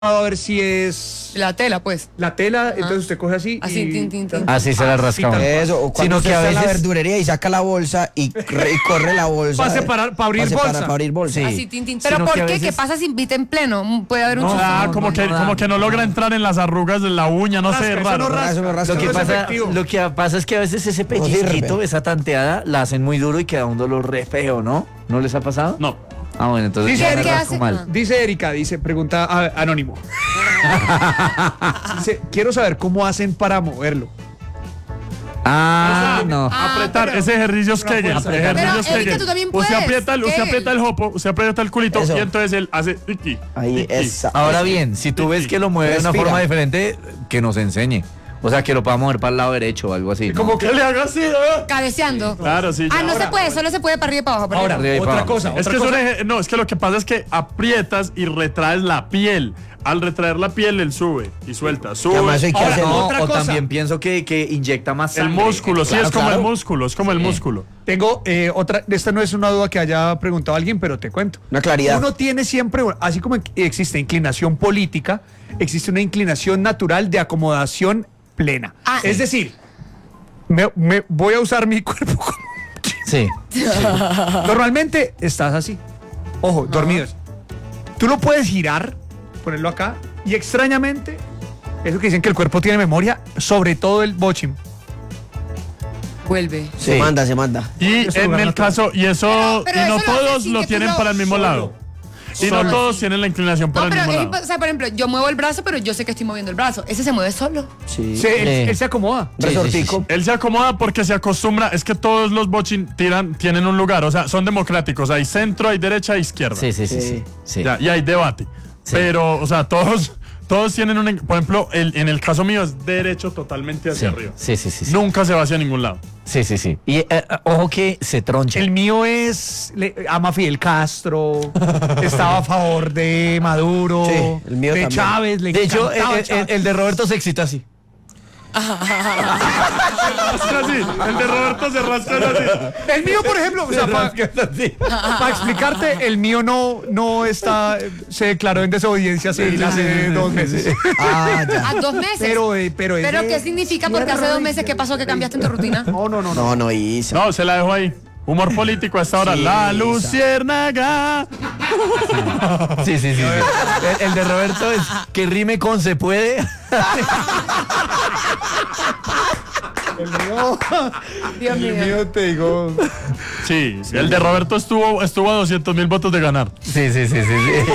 a ver si es La tela, pues. la tela, entonces usted coge así. Así, tin, tin, tin. Así se la rascamos. Eso, o cuando Sino usted que a está en la veces verdurería y saca la bolsa y corre la bolsa. Para separar, para abrir bolsa. Para abrir bolsa. Sí. Así, tin, tin. Pero Sino ¿por que a qué? veces- ¿Qué pasa si invita en pleno? Puede haber un chiste. Como que no logra entrar en las arrugas de la uña, no sé, Rasca, eso raro. no rasca. Eso no rasca. Lo que, no es pasa, efectivo. lo que pasa es que a veces ese sirve. pellizquito, esa tanteada, la hacen muy duro y queda un dolor re feo, ¿no? ¿No les ha pasado? No. Ah, bueno, entonces Dice ya me ¿qué rasco hace? mal. Dice Erika, pregunta anónimo. Dice, quiero saber cómo hacen para moverlo. Ah, no. Apretar, pero- ese ejercicio es Kegel. fuerza. Ejercicios Pero, Erika, Kegel. tú también Usted puedes, aprieta el Kegel. jopo, usted aprieta el culito Eso. y entonces él hace iki. Ahí, iki. esa. Ahora bien, si tú ves que lo mueve de una Respira. forma diferente, que nos enseñe. O sea, que lo pueda mover para el lado derecho o algo así. ¿no? Como que le haga así, ¿eh? Cabeceando. Claro, sí. ya. No se puede, solo se puede para arriba y para abajo. para Ahora, arriba. arriba y para otra abajo. cosa. Es otra que cosa. no, es que lo que pasa es que aprietas y retraes la piel. Al retraer la piel, él sube y suelta, sube. además eso hay que Ahora, hacerlo. No, otra o cosa. también pienso que inyecta más El sangre. músculo, sí, Claro, es como claro. el músculo, es como el músculo. Tengo otra, esta no es una duda que haya preguntado alguien, pero te cuento. Una claridad. Uno tiene siempre, así como existe inclinación política, existe una inclinación natural de acomodación plena. Es decir, me voy a usar mi cuerpo como... Sí. Normalmente estás así. Ojo, dormidos. Tú lo puedes girar, ponerlo acá, y extrañamente, eso que dicen que el cuerpo tiene memoria, sobre todo el bochín. Vuelve. Se Sí. manda, se manda. Y Eso en lugar el natural. caso, y eso, Pero y no eso lo hace todos sin lo que tú tienen lo- para el mismo solo. lado. Y no Solo. todos tienen la inclinación para No, el pero, mismo lado. o sea, por ejemplo, yo muevo el brazo, pero yo sé que estoy moviendo el brazo. Ese se mueve solo. Sí. Él se acomoda. Resortico. Él se acomoda porque se acostumbra, es que todos los bochin tienen un lugar, o sea, son democráticos, hay centro, hay derecha, hay izquierda. Sí, sí, sí, Sí. sí. Sí. Ya, y hay debate. Sí. Pero, o sea, todos tienen un, por ejemplo, en el caso mío es derecho totalmente Sí, hacia arriba. sí, sí, sí, sí. Nunca se va hacia ningún lado. Sí, sí, sí. Y ojo que se troncha. El mío ama a Fidel Castro, estaba a favor de Maduro, Sí, el mío de también. Chávez. Le De hecho, encantaba Chávez. el de Roberto se excita así. Rasca así, el de Roberto se rasca así. El mío, por ejemplo, o sea, para explicarte, el mío no está, se declaró en desobediencia civil hace 2 meses. Ah, ya. A 2 meses. Pero es ¿Pero de qué significa? Porque hace 2 meses, ¿qué pasó que cambiaste en tu rutina? No. No, no hizo. No, se la dejo ahí. Humor político a esta hora. Sí, La esa. luciérnaga. Sí, sí, sí. El de Roberto es que rime con se puede. Dios mío. te digo. Sí, el de Roberto estuvo a 200.000 votos de ganar. Sí, sí, sí, sí.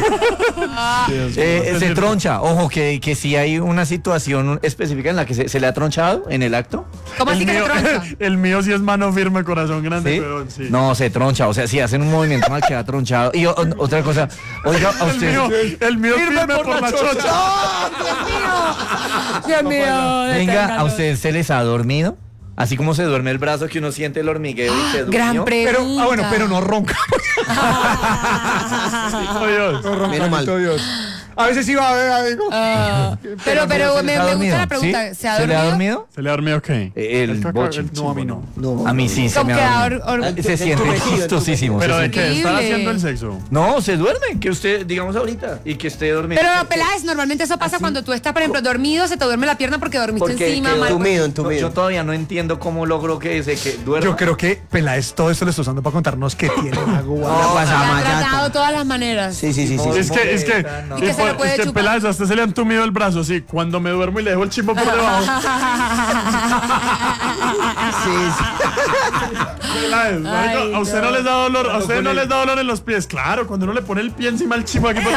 Se troncha. Ojo, que si hay una situación específica en la que se le ha tronchado en el acto. ¿Cómo así que se troncha? El mío sí es mano firme, corazón grande, ¿Sí? pero sí. No, se troncha. O sea, si hacen un movimiento mal queda tronchado. Y otra cosa, oiga, a usted. El mío firme por la chocha. Dios mío. Venga, ¿a usted se les ha dormido? Así como se duerme el brazo que uno siente el hormigueo y se durmió. Gran pregunta. Pero no ronca. Oh, Dios. No ronca, Menos mal. bendito Dios. A veces iba a ver, digo. Pero ¿Se me les ha gusta dormido? la pregunta. ¿Sí? ¿Se ha dormido? dormido? ¿Se le ha dormido qué? El caca- boche. No, a mí no. No. A mí sí se Como me que ha dormido. Se siente entumecido, chistosísimo. ¿Pero se de siente- qué? ¿Estar Increíble. haciendo el sexo? No, se duerme, que usted, digamos ahorita, y que esté dormido. Pero, Peláez, normalmente eso pasa cuando tú estás, por ejemplo, dormido, se te duerme la pierna porque dormiste Porque encima. quedó mal- Entumido, Yo entumido. todavía no entiendo cómo logro que duerma. Yo creo que Peláez todo esto lo está usando para contarnos que tiene agua. Se ha Guasamayata. tratado de todas las maneras. Sí, sí, sí, sí. Es que, Y que se lo puede chupar. Peláez, a usted se le ha entumido el brazo, sí. Cuando me duermo y le dejo el chimbo por debajo. Sí, sí. Peláez, marico, Ay, a usted no les da dolor, a usted no les da dolor en los pies. Claro, cuando uno le pone el pie encima del chimbo aquí.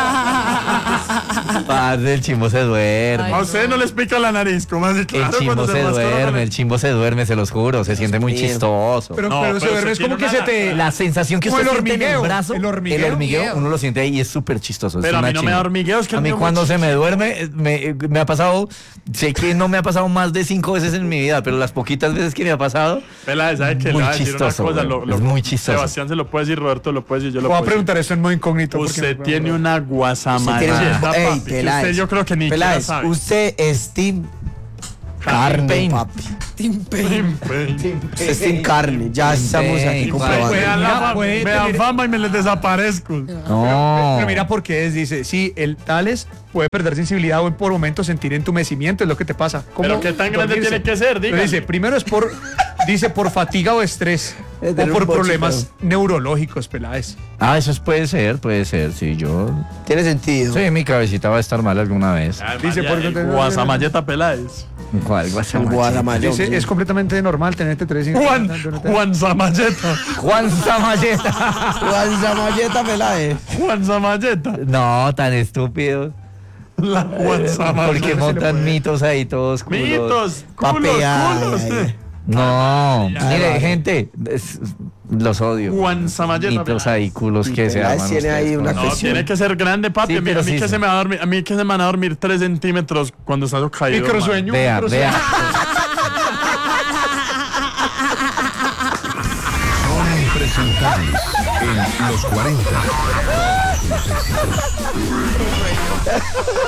Padre, el chimbo se duerme. A ustedes no les pica la nariz, ¿cómo así? El Claro, chimbo cuando se rasca la duerme, nariz. el chimbo se duerme, se los juro, se siente muy mío. chistoso. Pero No, se pero duerme, se es como que tiene se te. La sensación que Como usted el siente en el hormigueo, brazo, el hormigueo. uno lo siente ahí y es súper chistoso. es Pero a una mí no me da chimba. hormigueo, es que A el mí mío cuando muy se me duerme, me ha pasado, sé que no me ha pasado más de 5 veces en mi vida, pero las poquitas veces que me ha pasado, Peláez, ¿sabe qué? Le Muy voy a decir chistoso, una cosa. güey. Es muy chistoso. Sebastián se lo puede decir, Roberto lo puede decir, yo lo Voy a puedo preguntar eso en modo incógnito. decir. porque Usted no- tiene una Usted tiene- guasamayeta, Ey, papi, que Peláez. usted yo creo que ni siquiera Peláez, sabe. usted es team Carne, Pain. papi. Usted es sin Vean carne. Ya estamos aquí Pain. comprobando. la puede me dan tener- fama y me les desaparezco. No. Pero mira por qué dice, sí, el Tales puede perder sensibilidad o por momentos sentir entumecimiento, es lo que te pasa. ¿Cómo Pero qué tan grande dormirse? tiene que ser, Pero dígame. dice, primero es por fatiga o estrés, Es o tener por un bochito. problemas neurológicos, Peláez. Ah, eso puede ser, sí, yo... Tiene sentido. Sí, mi cabecita va a estar mal alguna vez. Dice, por qué te- Guasamalleta Peláez. ¿Cuál? El Guasamayón. Dice, es completamente normal tenerte tres Juan Samalleta. Juan Samalleta. Juan Samalleta Peláez. Juan Samalleta. No, tan estúpido. La Juan Samalleta. Porque montan puede. mitos ahí todos culos. Mitos, culos, Papea. culos. No, Ya, mire, vale. gente, los odio. Juan Samalleta. Mitos ahí, culos Y que se Peláez arman tiene ahí ustedes, una ¿no? No, Presión. tiene que ser grande, papi. Sí, a mí, pero a mí sí, que sí. se me va a dormir, a mí que se me van a dormir 3 centímetros cuando estás caído. Microsueño. Vea, microsueño. vea. Son impresentables en los 40.